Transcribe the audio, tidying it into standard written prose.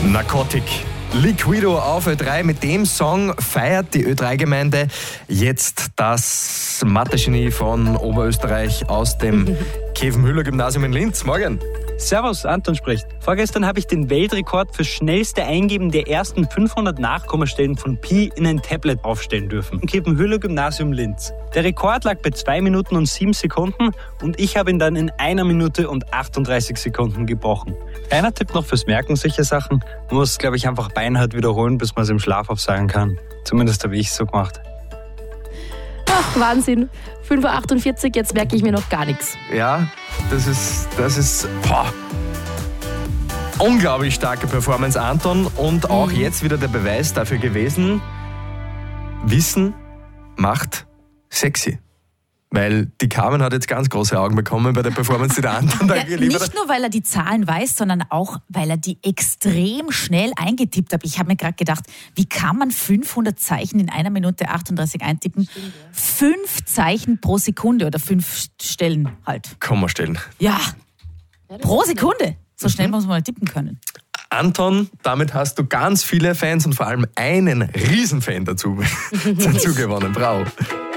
Narcotic. Liquido auf Ö3. Mit dem Song feiert die Ö3-Gemeinde jetzt das Mathe-Genie von Oberösterreich aus dem Kievenhüller-Gymnasium in Linz. Morgen. Servus, Anton spricht. Vorgestern habe ich den Weltrekord für schnellste Eingeben der ersten 500 Nachkommastellen von Pi in ein Tablet aufstellen dürfen. Im Kiepenhüller-Gymnasium Linz. Der Rekord lag bei 2 Minuten und 7 Sekunden und ich habe ihn dann in 1 Minute und 38 Sekunden gebrochen. Kleiner Tipp noch fürs Merken solcher Sachen. Man muss, glaube ich, einfach beinhart wiederholen, bis man es im Schlaf aufsagen kann. Zumindest habe ich es so gemacht. Ach, Wahnsinn. 5.48 Uhr, jetzt merke ich mir noch gar nichts. Ja, das ist unglaublich starke Performance, Anton. Und auch jetzt wieder der Beweis dafür gewesen, Wissen macht sexy. Weil die Carmen hat jetzt ganz große Augen bekommen bei der Performance, die der Anton da geliefert hat. Nicht nur, weil er die Zahlen weiß, sondern auch, weil er die extrem schnell eingetippt hat. Ich habe mir gerade gedacht, wie kann man 500 Zeichen in 1 Minute 38 eintippen? 5 Zeichen pro Sekunde oder 5 Stellen halt. Kommastellen. Ja, pro Sekunde. So schnell muss man mal tippen können. Anton, damit hast du ganz viele Fans und vor allem einen Riesenfan dazu gewonnen. Bravo.